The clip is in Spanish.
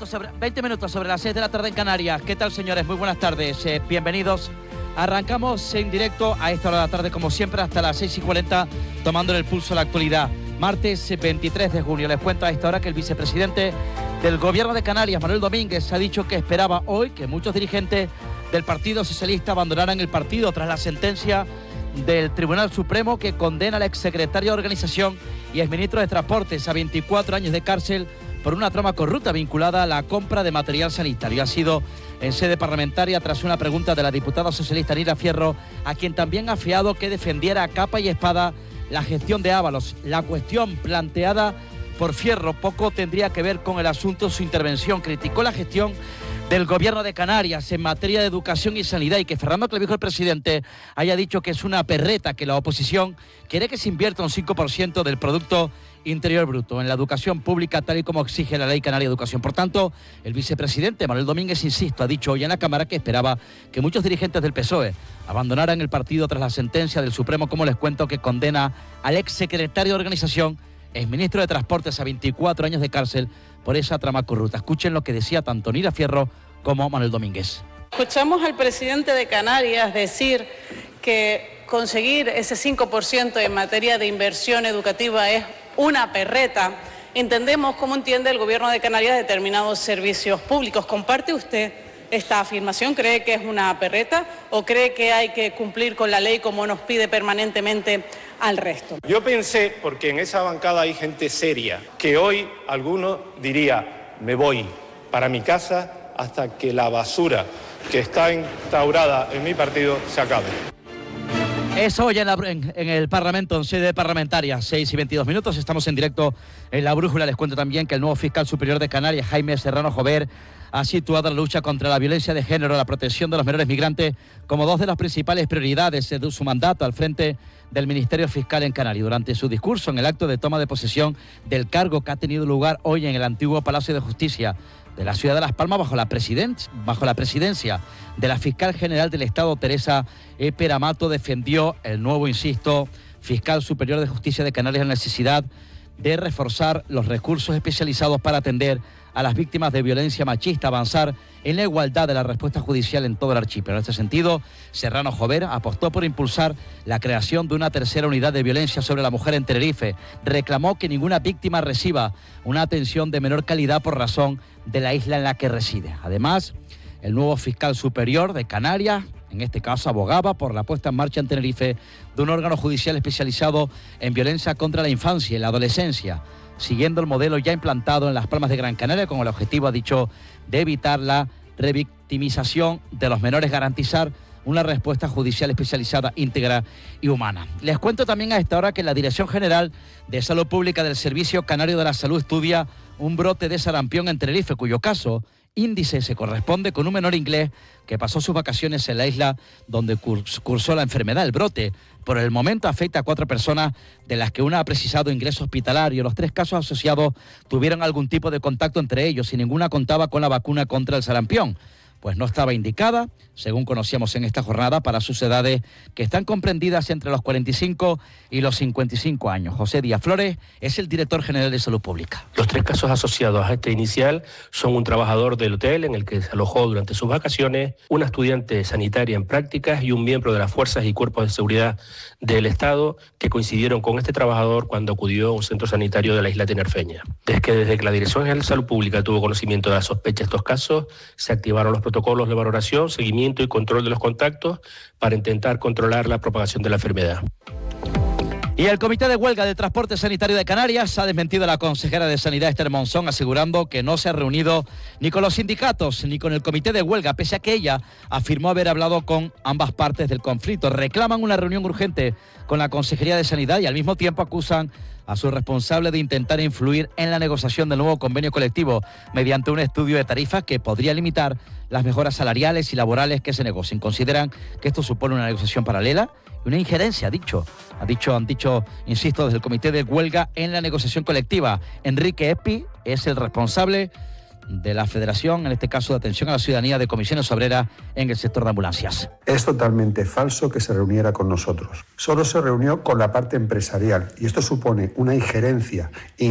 20 minutos sobre las 6 de la tarde en Canarias. ¿Qué tal, señores? Muy buenas tardes. Bienvenidos. Arrancamos en directo a esta hora de la tarde, como siempre, hasta las 6:40, tomándole el pulso a la actualidad. Martes 23 de junio. Les cuento a esta hora que el vicepresidente del Gobierno de Canarias, Manuel Domínguez, ha dicho que esperaba hoy que muchos dirigentes del Partido Socialista abandonaran el partido tras la sentencia del Tribunal Supremo que condena al exsecretario de Organización y exministro de Transportes a 24 años de cárcel por una trama corrupta vinculada a la compra de material sanitario. Ha sido en sede parlamentaria tras una pregunta de la diputada socialista Nira Fierro, a quien también ha fiado que defendiera a capa y espada la gestión de Ábalos. La cuestión planteada por Fierro poco tendría que ver con el asunto. Su intervención criticó la gestión del Gobierno de Canarias en materia de educación y sanidad, y que Fernando Clavijo, el presidente, haya dicho que es una perreta que la oposición quiere que se invierta un 5% del Producto Interior Bruto en la educación pública, tal y como exige la Ley Canaria de Educación. Por tanto, el vicepresidente Manuel Domínguez, insisto, ha dicho hoy en la Cámara que esperaba que muchos dirigentes del PSOE abandonaran el partido tras la sentencia del Supremo, como les cuento, que condena al exsecretario de Organización, exministro de Transportes, a 24 años de cárcel por esa trama corrupta. Escuchen lo que decía tanto Nira Fierro como Manuel Domínguez. Escuchamos al presidente de Canarias decir que conseguir ese 5% en materia de inversión educativa es una perreta. Entendemos cómo entiende el Gobierno de Canarias determinados servicios públicos. ¿Comparte usted esta afirmación? ¿Cree que es una perreta o cree que hay que cumplir con la ley como nos pide permanentemente al resto? Yo pensé, porque en esa bancada hay gente seria, que hoy alguno diría: me voy para mi casa hasta que la basura que está instaurada en mi partido se acabe. Es hoy en el Parlamento, en sede parlamentaria, 6:22. Estamos en directo en La Brújula. Les cuento también que el nuevo fiscal superior de Canarias, Jaime Serrano Jover, ha situado la lucha contra la violencia de género y la protección de los menores migrantes como dos de las principales prioridades de su mandato al frente del Ministerio Fiscal en Canarias. Durante su discurso en el acto de toma de posesión del cargo que ha tenido lugar hoy en el antiguo Palacio de Justicia de la ciudad de Las Palmas, bajo la presidencia de la fiscal general del Estado, Teresa Peramato, defendió el nuevo, insisto, fiscal superior de Justicia de Canarias, la necesidad de reforzar los recursos especializados para atender a las víctimas de violencia machista, avanzar en la igualdad de la respuesta judicial en todo el archipiélago. En este sentido, Serrano Jover apostó por impulsar la creación de una tercera unidad de violencia sobre la mujer en Tenerife. Reclamó que ninguna víctima reciba una atención de menor calidad por razón de la isla en la que reside. Además, el nuevo fiscal superior de Canarias, en este caso, abogaba por la puesta en marcha en Tenerife de un órgano judicial especializado en violencia contra la infancia y la adolescencia, siguiendo el modelo ya implantado en Las Palmas de Gran Canaria, con el objetivo, ha dicho, de evitar la revictimización de los menores, garantizar una respuesta judicial especializada, íntegra y humana. Les cuento también a esta hora que la Dirección General de Salud Pública del Servicio Canario de la Salud estudia un brote de sarampión en Tenerife, cuyo caso índice se corresponde con un menor inglés que pasó sus vacaciones en la isla donde cursó la enfermedad. El brote, por el momento, afecta a 4 personas, de las que una ha precisado ingreso hospitalario. Los 3 casos asociados tuvieron algún tipo de contacto entre ellos y ninguna contaba con la vacuna contra el sarampión, pues no estaba indicada, según conocíamos en esta jornada, para sus edades, que están comprendidas entre los 45 y los 55 años. José Díaz Flores es el director general de Salud Pública. Los 3 casos asociados a este inicial son un trabajador del hotel en el que se alojó durante sus vacaciones, una estudiante sanitaria en prácticas y un miembro de las fuerzas y cuerpos de seguridad del Estado que coincidieron con este trabajador cuando acudió a un centro sanitario de la isla tinerfeña. Desde que la Dirección General de Salud Pública tuvo conocimiento de la sospecha de estos casos, se activaron los protocolos de valoración, seguimiento y control de los contactos para intentar controlar la propagación de la enfermedad. Y el Comité de Huelga de Transporte Sanitario de Canarias ha desmentido a la consejera de Sanidad, Esther Monzón, asegurando que no se ha reunido ni con los sindicatos ni con el Comité de Huelga, pese a que ella afirmó haber hablado con ambas partes del conflicto. Reclaman una reunión urgente con la Consejería de Sanidad y al mismo tiempo acusan a su responsable de intentar influir en la negociación del nuevo convenio colectivo mediante un estudio de tarifas que podría limitar las mejoras salariales y laborales que se negocien. Consideran que esto supone una negociación paralela y una injerencia, han dicho, insisto, desde el Comité de Huelga en la negociación colectiva. Enrique Epi es el responsable de la Federación, en este caso de Atención a la Ciudadanía de Comisiones Obreras en el sector de ambulancias. Es totalmente falso que se reuniera con nosotros. Solo se reunió con la parte empresarial y esto supone una injerencia